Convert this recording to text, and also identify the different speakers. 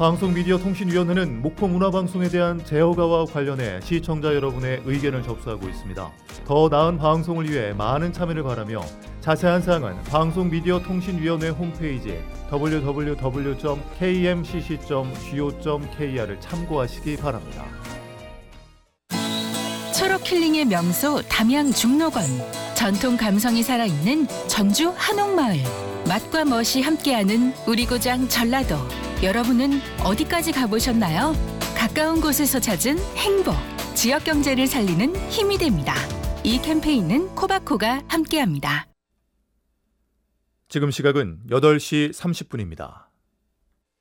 Speaker 1: 방송미디어통신위원회는 목포문화방송에 대한 제어가와 관련해 시청자 여러분의 의견을 접수하고 있습니다. 더 나은 방송을 위해 많은 참여를 바라며 자세한 사항은 방송미디어통신위원회 홈페이지 www.kmcc.go.kr을 참고하시기 바랍니다.
Speaker 2: 초록 힐링의 명소 담양 중록원, 전통 감성이 살아있는 전주 한옥마을, 맛과 멋이 함께하는 우리 고장 전라도. 여러분은 어디까지 가보셨나요? 가까운 곳에서 찾은 행복, 지역 경제를 살리는 힘이 됩니다. 이 캠페인은 코바코가 함께합니다.
Speaker 1: 지금 시각은 8시 30분입니다.